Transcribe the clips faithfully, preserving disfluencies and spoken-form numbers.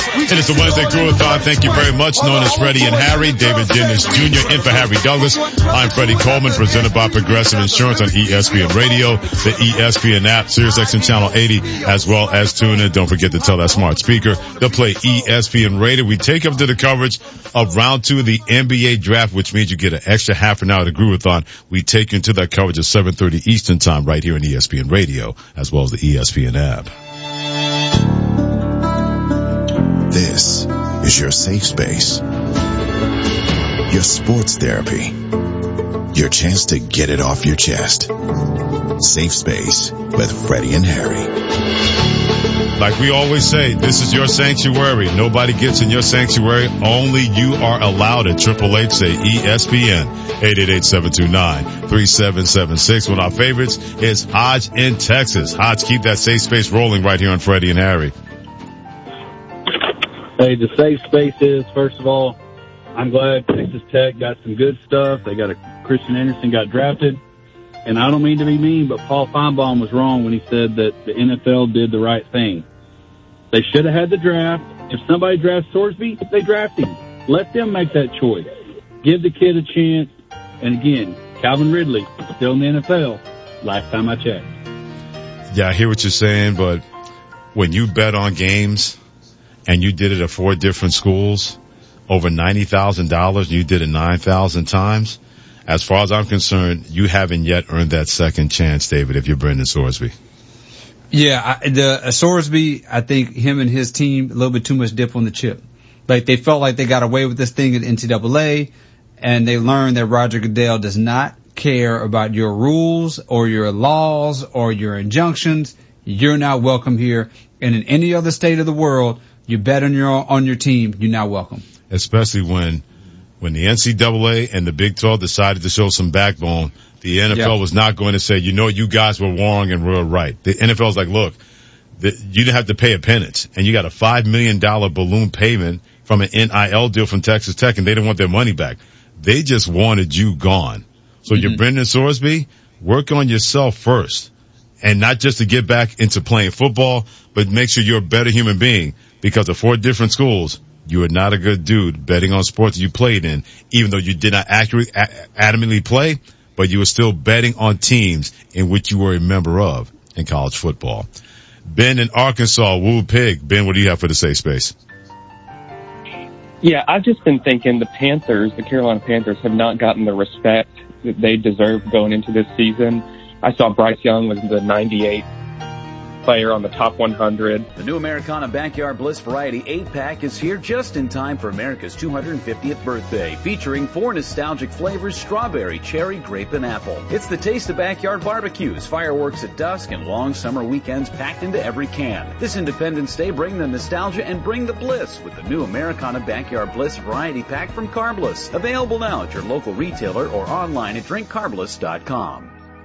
It is the Wednesday Crew-a-thon. Thank you very much. Known as Freddie and Harry, David Dennis Junior in for Harry Douglas. I'm Freddie Coleman, presented by Progressive Insurance on E S P N Radio, the E S P N app, SiriusXM Channel eighty, as well as TuneIn. Don't forget to tell that smart speaker to play E S P N Radio. We take up to the coverage of round two of the N B A draft, which means you get an extra half an hour of the Crew-a-thon. We take you into that coverage at seven thirty Eastern Time right here on E S P N Radio, as well as the E S P N app. This is your safe space, your sports therapy, your chance to get it off your chest. Safe Space with Freddie and Harry. Like we always say, this is your sanctuary. Nobody gets in your sanctuary. Only you are allowed at Triple H, say E S P N, eight eight eight, seven two nine, three seven seven six. One of our favorites is Hodge in Texas. Hodge, keep that safe space rolling right here on Freddie and Harry. Hey, the safe space is, first of all, I'm glad Texas Tech got some good stuff. They got a Christian Anderson got drafted. And I don't mean to be mean, but Paul Feinbaum was wrong when he said that the N F L did the right thing. They should have had the draft. If somebody drafts Sorsby, they draft him. Let them make that choice. Give the kid a chance. And again, Calvin Ridley, still in the N F L, last time I checked. Yeah, I hear what you're saying, but when you bet on games and you did it at four different schools, over ninety thousand dollars, and you did it nine thousand times, as far as I'm concerned, you haven't yet earned that second chance, David, if you're Brendan Sorsby. Yeah, I, the uh, Sorsby, I think him and his team, a little bit too much dip on the chip. Like, they felt like they got away with this thing at N C double A, and they learned that Roger Goodell does not care about your rules or your laws or your injunctions. You're not welcome here. And in any other state of the world, you bet on your on your team, you're not welcome. Especially when when the N C double A and the Big twelve decided to show some backbone, the N F L yep. was not going to say, you know, you guys were wrong and we're right. The N F L's like, look, the, you didn't have to pay a penance, and you got a five million dollars balloon payment from an N I L deal from Texas Tech, and they didn't want their money back. They just wanted you gone. So mm-hmm. you're Brendan Sorsby, work on yourself first, and not just to get back into playing football, but make sure you're a better human being, because of four different schools, you are not a good dude betting on sports you played in, even though you did not accurately, adamantly play, but you were still betting on teams in which you were a member of in college football. Ben in Arkansas, Woo Pig. Ben, what do you have for the safe space? Yeah, I've just been thinking the Panthers, the Carolina Panthers, have not gotten the respect that they deserve going into this season. I saw Bryce Young was the ninety-eighth player on the top one hundred. The new Americana Backyard Bliss Variety eight-pack is here just in time for America's two hundred fiftieth birthday, featuring four nostalgic flavors: strawberry, cherry, grape, and apple. It's the taste of backyard barbecues, fireworks at dusk, and long summer weekends packed into every can. This Independence Day, bring the nostalgia and bring the bliss with the new Americana Backyard Bliss Variety Pack from Carbliss. Available now at your local retailer or online at drink carbliss dot com.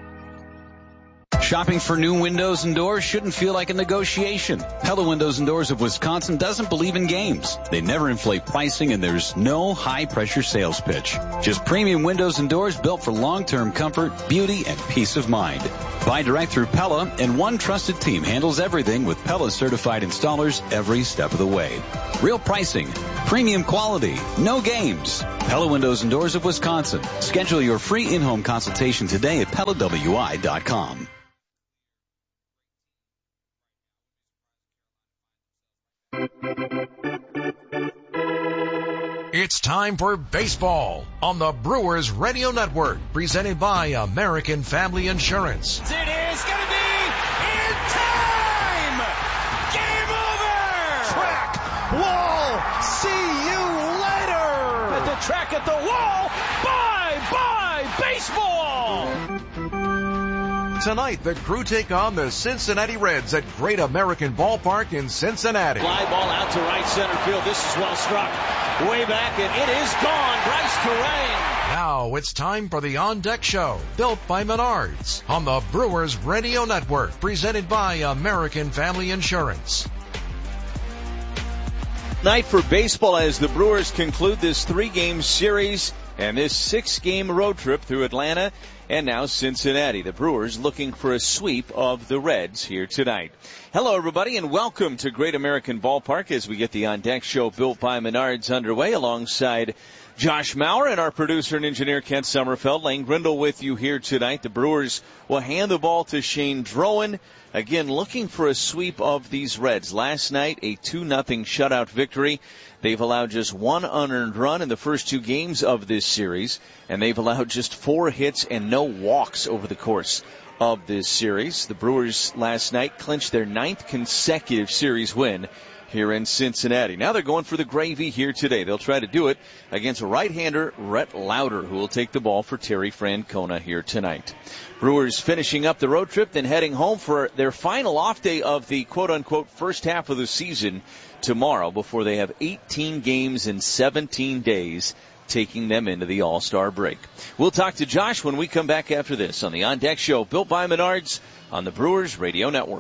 Shopping for new windows and doors shouldn't feel like a negotiation. Pella Windows and Doors of Wisconsin doesn't believe in games. They never inflate pricing, and there's no high-pressure sales pitch. Just premium windows and doors built for long-term comfort, beauty, and peace of mind. Buy direct through Pella, and one trusted team handles everything with Pella certified installers every step of the way. Real pricing, premium quality, no games. Pella Windows and Doors of Wisconsin. Schedule your free in-home consultation today at Pella W I dot com. It's time for baseball on the Brewers Radio Network, presented by American Family Insurance. It is going to be in time! Game over! Track, wall, see you later! At the track, at the wall, bye-bye baseball! Tonight, the Crew take on the Cincinnati Reds at Great American Ballpark in Cincinnati. Fly ball out to right center field. This is well struck. Way back, and it is gone. Bryce Terrain. Now it's time for the On Deck Show, built by Menards, on the Brewers Radio Network, presented by American Family Insurance. Night for baseball as the Brewers conclude this three-game series and this six-game road trip through Atlanta and now Cincinnati. The Brewers looking for a sweep of the Reds here tonight. Hello, everybody, and welcome to Great American Ballpark as we get the On Deck Show built by Menards underway alongside Josh Maurer and our producer and engineer Kent Sommerfeld. Lane Grindle with you here tonight. The Brewers will hand the ball to Shane Drowan. Again, looking for a sweep of these Reds. Last night, a two nothing shutout victory. They've allowed just one unearned run in the first two games of this series, and they've allowed just four hits and no walks over the course of this series. The Brewers last night clinched their ninth consecutive series win here in Cincinnati. Now they're going for the gravy here today. They'll try to do it against right-hander Rhett Lauder, who will take the ball for Terry Francona here tonight. Brewers finishing up the road trip, then heading home for their final off day of the quote-unquote first half of the season tomorrow before they have eighteen games in seventeen days taking them into the All-Star break. We'll talk to Josh when we come back after this on the On Deck Show, built by Menards on the Brewers Radio Network.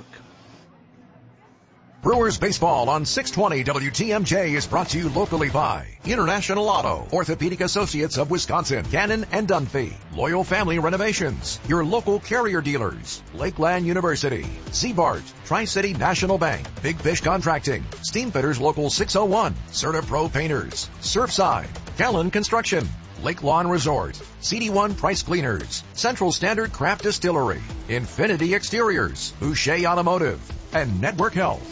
Brewers baseball on six twenty W T M J is brought to you locally by International Auto, Orthopedic Associates of Wisconsin, Cannon and Dunphy, Loyal Family Renovations, your local carrier dealers, Lakeland University, Seabart, Tri-City National Bank, Big Fish Contracting, Steamfitters Local six oh one, CertaPro Painters, Surfside, Callan Construction, Lake Lawn Resort, C D one Price Cleaners, Central Standard Craft Distillery, Infinity Exteriors, Boucher Automotive, and Network Health.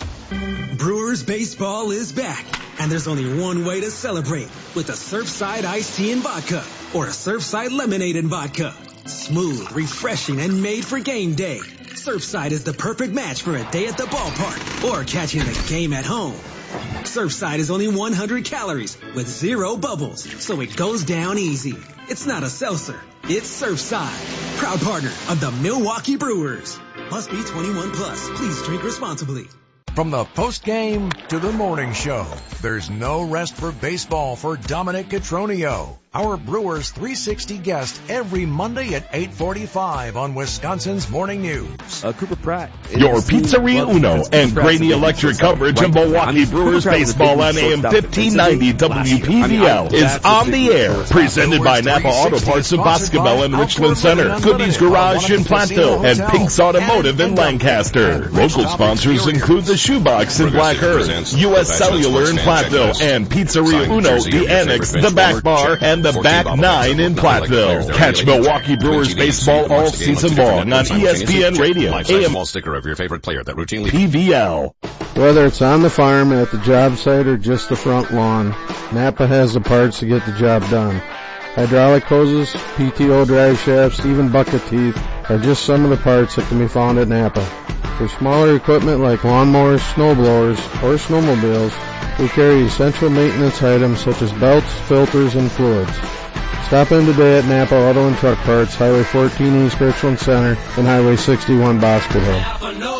Brewers baseball is back, and there's only one way to celebrate, with a Surfside iced tea and vodka, or a Surfside lemonade and vodka. Smooth, refreshing, and made for game day. Surfside is the perfect match for a day at the ballpark, or catching the game at home. Surfside is only one hundred calories, with zero bubbles, so it goes down easy. It's not a seltzer, it's Surfside. Proud partner of the Milwaukee Brewers. Must be twenty-one plus. Please drink responsibly. From the post-game to the morning show, there's no rest for baseball for Dominic Cotroneo, our Brewers three sixty guest every Monday at eight forty-five on Wisconsin's Morning News. Uh, Cooper Pratt. Your Pizzeria Uno and Graney Electric coverage of Milwaukee Brewers baseball on A M fifteen ninety W P V L is on the air. Presented by Napa Auto Parts of Boscobel and Richland Center, Goodies Garage in Platteville, and Pink's Automotive in Lancaster. Local sponsors include the Shoebox in Black Earth, U S Cellular in Platteville, and Pizzeria Uno, the Annex, the Back Bar, and the Back Nine in Platteville. Catch Milwaukee Brewers baseball all season long on E S P N Radio. A M small sticker of your favorite player that routinely P V L. Whether it's on the farm, at the job site, or just the front lawn, Napa has the parts to get the job done. Hydraulic hoses, P T O drive shafts, even bucket teeth are just some of the parts that can be found at Napa. For smaller equipment like lawnmowers, snowblowers, or snowmobiles, we carry essential maintenance items such as belts, filters, and fluids. Stop in today at Napa Auto and Truck Parts, Highway fourteen East Richland Center, and Highway sixty-one Boscoville.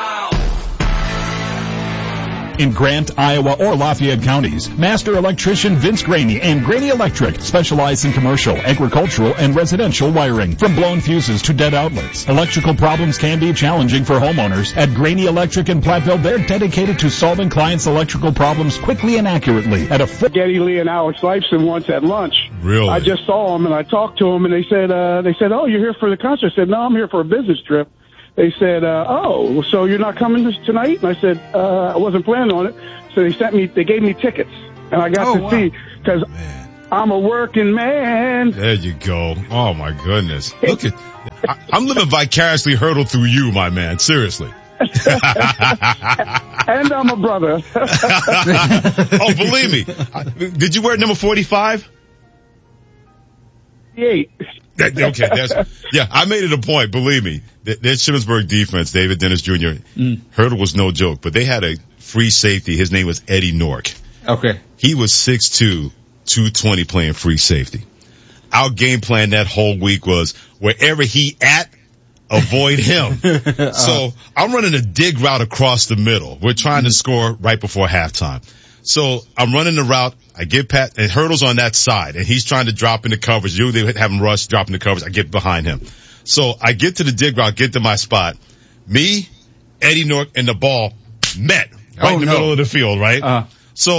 In Grant, Iowa, or Lafayette counties, Master Electrician Vince Graney and Graney Electric specialize in commercial, agricultural, and residential wiring. From blown fuses to dead outlets, electrical problems can be challenging for homeowners. At Graney Electric in Platteville, they're dedicated to solving clients' electrical problems quickly and accurately. At a f- Geddy Lee and Alex Lifeson once at lunch. Really? I just saw them and I talked to them and they said, uh, they said, "Oh, you're here for the concert." I said, "No, I'm here for a business trip." They said, uh, "Oh, so you're not coming this tonight?" And I said, uh, "I wasn't planning on it." So they sent me, they gave me tickets, and I got oh, to wow. see because I'm a working man. There you go. Oh my goodness! Look at, I, I'm living vicariously Hurdle through you, my man. Seriously. And I'm a brother. Oh, believe me. Did you wear number forty-five? Eight. That, okay, that's, yeah, I made it a point, believe me. That, that Shippensburg defense, David Dennis Junior, mm. Hurdle was no joke, but they had a free safety. His name was Eddie Nork. Okay. He was six two, two twenty playing free safety. Our game plan that whole week was wherever he at, avoid him. uh-huh. So I'm running a dig route across the middle. We're trying mm-hmm. to score right before halftime. So I'm running the route. I get Pat, and Hurdle's on that side, and he's trying to drop into coverage. You they have him rush, drop into coverage. I get behind him. So I get to the dig route, get to my spot. Me, Eddie Nork, and the ball met right oh, in the no. middle of the field, right? Uh-huh. So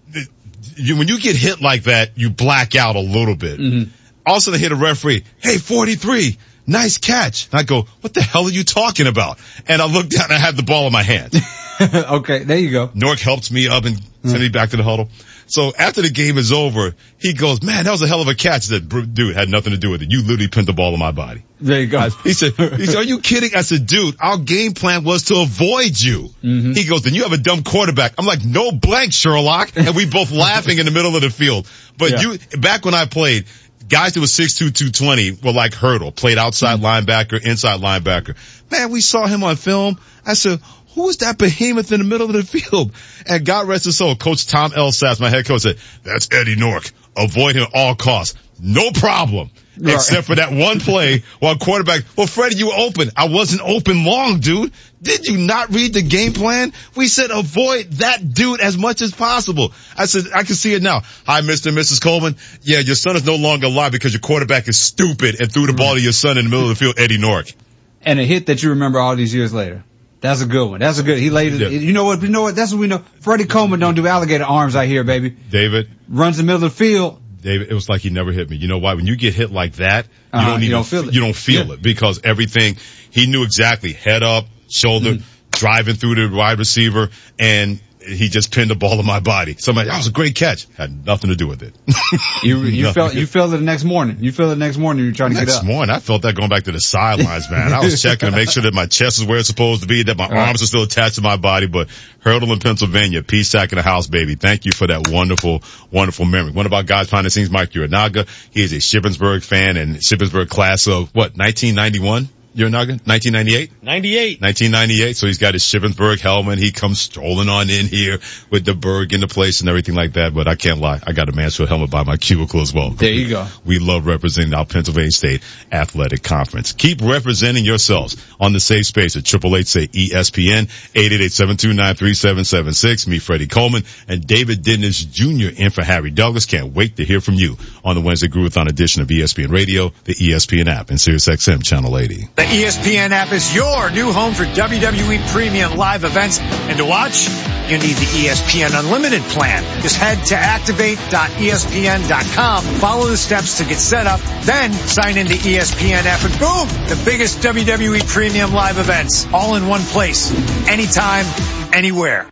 you, when you get hit like that, you black out a little bit. Mm-hmm. Also, they hit a referee. Hey, forty-three, nice catch. And I go, what the hell are you talking about? And I looked down and I had the ball in my hand. Okay, there you go. Nork helped me up and sent mm-hmm. me back to the huddle. So after the game is over, he goes, man, that was a hell of a catch. I said, dude, it had nothing to do with it. You literally pinned the ball in my body. There you go. I, he said, he said, are you kidding? I said, dude, our game plan was to avoid you. Mm-hmm. He goes, then you have a dumb quarterback. I'm like, no blank, Sherlock. And we both laughing in the middle of the field. But yeah. you, back when I played, guys that were six two, two twenty were like Hurdle, played outside mm-hmm. linebacker, inside linebacker. Man, we saw him on film. I said, who is that behemoth in the middle of the field? And God rest his soul, Coach Tom Elsass, my head coach, said, that's Eddie Nork. Avoid him at all costs. No problem. Right. Except for that one play while quarterback, well, Freddie, you were open. I wasn't open long, dude. Did you not read the game plan? We said avoid that dude as much as possible. I said, I can see it now. Hi, Mister and Missus Coleman. Yeah, your son is no longer alive because your quarterback is stupid and threw the ball to your son in the middle of the field, Eddie Nork. And a hit that you remember all these years later. That's a good one. That's a good, he laid it, yeah. you know what, you know what, that's what we know. Freddie Coleman don't do alligator arms out here, baby. David. Runs the middle of the field. David, it was like he never hit me. You know why? When you get hit like that, you uh-huh, don't even, you don't feel it. You don't feel yeah. it because everything, he knew exactly head up, shoulder, mm-hmm. driving through the wide receiver, and he just pinned the ball in my body. Somebody, that was a great catch. Had nothing to do with it. you you felt you felt it the next morning. You felt it the next morning. You're trying to next get up. Next morning, I felt that going back to the sidelines, man. I was checking to make sure that my chest is where it's supposed to be, that my right. arms are still attached to my body. But Hurdle in Pennsylvania, Peace Sack in the house, baby. Thank you for that wonderful, wonderful memory. One of our guys behind the scenes, Mike Uranaga. He is a Shippensburg fan and Shippensburg class of what, nineteen ninety-one? Uranaga? nineteen ninety-eight? ninety-eight. nineteen ninety-eight. So he's got his Shippensburg helmet. He comes strolling on in here with the Berg in the place and everything like that. But I can't lie. I got a Mansfield helmet by my cubicle as well. There you go. We love representing our Pennsylvania State Athletic Conference. Keep representing yourselves on the safe space at triple eight say E S P N, eight eight eight, seven two nine, three seven seven six. Me, Freddie Coleman, and David Dennis Junior in for Harry Douglas. Can't wait to hear from you on the Wednesday Groovathon edition of E S P N Radio, the E S P N app, and SiriusXM Channel eighty. The E S P N app is your new home for W W E premium live events. And to watch, you need the E S P N Unlimited plan. Just head to activate dot E S P N dot com, follow the steps to get set up, then sign into E S P N app, and boom, the biggest W W E premium live events all in one place, anytime, anywhere.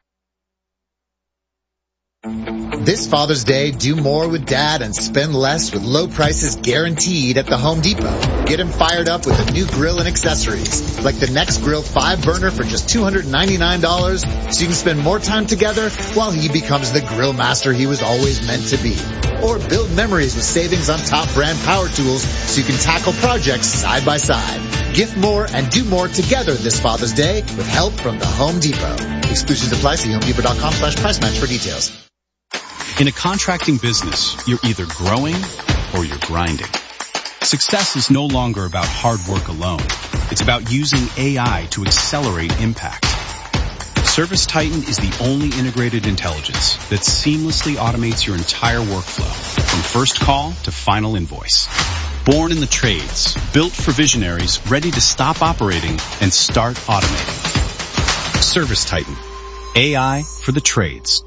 This Father's Day, do more with Dad and spend less with low prices guaranteed at the Home Depot. Get him fired up with a new grill and accessories, like the Next Grill five burner for just two hundred ninety-nine dollars, so you can spend more time together while he becomes the grill master he was always meant to be. Or build memories with savings on top brand power tools so you can tackle projects side by side. Gift more and do more together this Father's Day with help from the Home Depot. Exclusions apply. See home depot dot com slash price match for details. In a contracting business, you're either growing or you're grinding. Success is no longer about hard work alone. It's about using A I to accelerate impact. ServiceTitan is the only integrated intelligence that seamlessly automates your entire workflow, from first call to final invoice. Born in the trades, built for visionaries ready to stop operating and start automating. ServiceTitan. A I for the trades.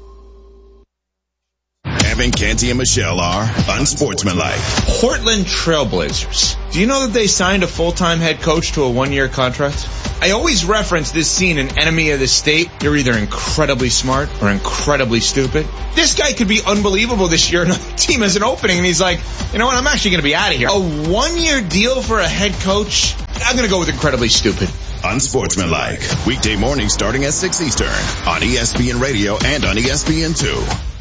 Evan, Canty, and Michelle are unsportsmanlike. Portland Trailblazers. Do you know that they signed a full-time head coach to a one-year contract? I always reference this scene in Enemy of the State. You're either incredibly smart or incredibly stupid. This guy could be unbelievable this year. Another team has an opening, and he's like, you know what, I'm actually going to be out of here. A one-year deal for a head coach? I'm going to go with incredibly stupid. Unsportsmanlike. Weekday mornings starting at six Eastern on E S P N Radio and on E S P N two.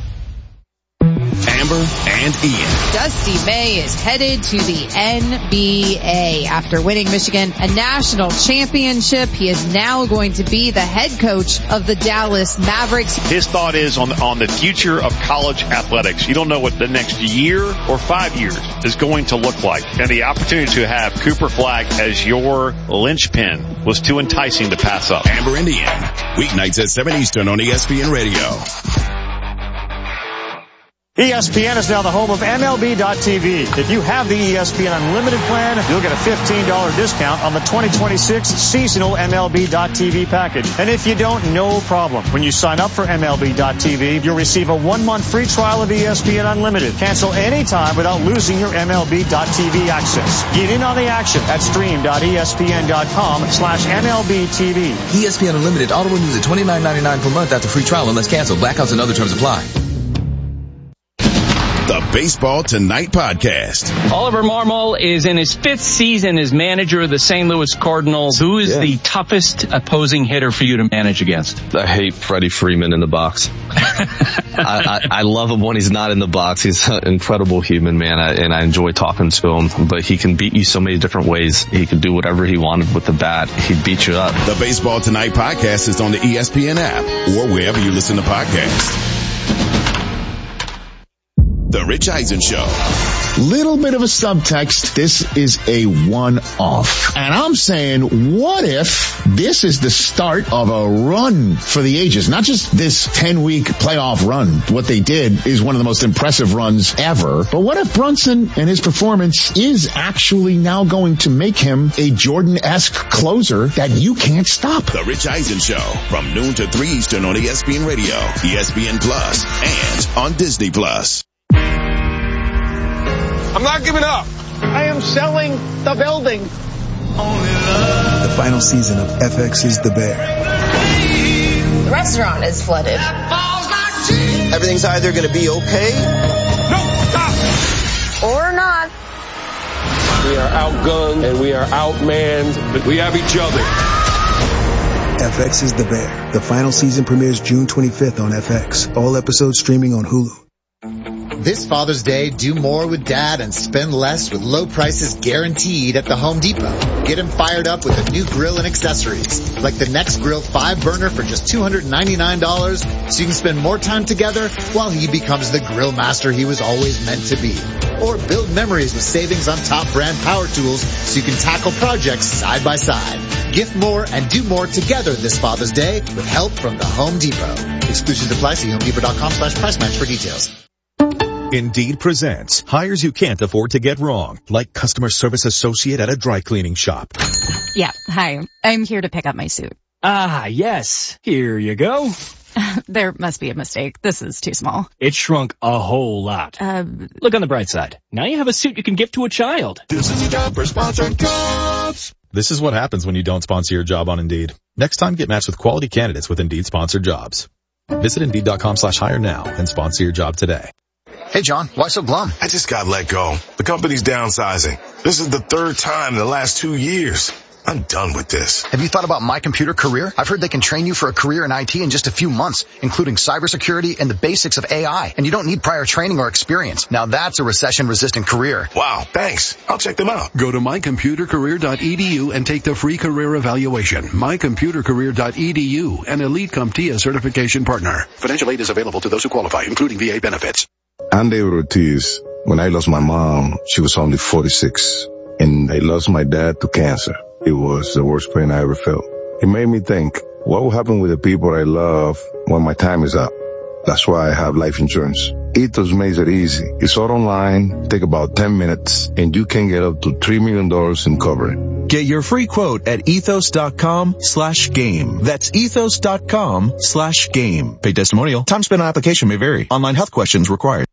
Amber and Ian. Dusty May is headed to the N B A. After winning Michigan a national championship, he is now going to be the head coach of the Dallas Mavericks. His thought is on the, on the future of college athletics. You don't know what the next year or five years is going to look like. And the opportunity to have Cooper Flagg as your linchpin was too enticing to pass up. Amber and Ian. Weeknights at seven Eastern on E S P N Radio. E S P N is now the home of M L B dot T V. If you have the E S P N Unlimited plan, you'll get a fifteen dollars discount on the twenty twenty-six seasonal M L B dot T V package. And if you don't, no problem. When you sign up for M L B dot T V, you'll receive a one-month free trial of E S P N Unlimited. Cancel anytime without losing your M L B dot T V access. Get in on the action at stream dot E S P N dot com slash M L B T V. E S P N Unlimited auto renews at twenty-nine ninety-nine per month after free trial unless canceled. Blackouts and other terms apply. The Baseball Tonight podcast. Oliver Marmol is in his fifth season as manager of the Saint Louis Cardinals. Who is yeah. the toughest opposing hitter for you to manage against? I hate Freddie Freeman in the box. I, I, I love him when he's not in the box. He's an incredible human, man, I, and I enjoy talking to him. But he can beat you so many different ways. He can do whatever he wanted with the bat. He'd beat you up. The Baseball Tonight podcast is on the E S P N app or wherever you listen to podcasts. The Rich Eisen Show. Little bit of a subtext. This is a one-off. And I'm saying, what if this is the start of a run for the ages? Not just this ten-week playoff run. What they did is one of the most impressive runs ever. But what if Brunson and his performance is actually now going to make him a Jordan-esque closer that you can't stop? The Rich Eisen Show. From noon to three Eastern on E S P N Radio, E S P N Plus, and on Disney Plus. I'm not giving up. I am selling the building. The final season of F X's The Bear. The restaurant is flooded. Everything's either going to be okay. No, stop. Or not. We are outgunned and we are outmanned, but we have each other. F X's The Bear. The final season premieres June twenty-fifth on F X. All episodes streaming on Hulu. This Father's Day, do more with Dad and spend less with low prices guaranteed at the Home Depot. Get him fired up with a new grill and accessories, like the Next Grill five burner for just two hundred ninety-nine dollars, so you can spend more time together while he becomes the grill master he was always meant to be. Or build memories with savings on top brand power tools so you can tackle projects side by side. Gift more and do more together this Father's Day with help from the Home Depot. Exclusions apply. See homedepot.com slash price match for details. Indeed presents hires you can't afford to get wrong, like customer service associate at a dry cleaning shop. Yeah, hi. I'm here to pick up my suit. Ah, yes. Here you go. There must be a mistake. This is too small. It shrunk a whole lot. Uh, Look on the bright side. Now you have a suit you can give to a child. This is a job for sponsored jobs. This is what happens when you don't sponsor your job on Indeed. Next time, get matched with quality candidates with Indeed sponsored jobs. Visit Indeed.com slash hire now and sponsor your job today. Hey, John, why so glum? I just got let go. The company's downsizing. This is the third time in the last two years. I'm done with this. Have you thought about My Computer Career? I've heard they can train you for a career in I T in just a few months, including cybersecurity and the basics of A I. And you don't need prior training or experience. Now that's a recession-resistant career. Wow, thanks. I'll check them out. Go to my computer career dot e d u and take the free career evaluation. my computer career dot e d u, an Elite CompTIA certification partner. Financial aid is available to those who qualify, including V A benefits. I'm David Ortiz. When I lost my mom, she was only forty-six, and I lost my dad to cancer. It was the worst pain I ever felt. It made me think, what will happen with the people I love when my time is up? That's why I have life insurance. Ethos makes it easy. It's all online, take about ten minutes, and you can get up to three million dollars in coverage. Get your free quote at ethos.com slash game. That's ethos.com slash game. Paid testimonial. Time spent on application may vary. Online health questions required.